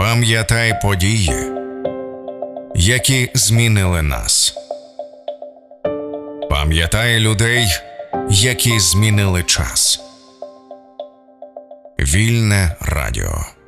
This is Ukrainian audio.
Пам'ятай події, які змінили нас. Пам'ятай людей, які змінили час. Вільне радіо.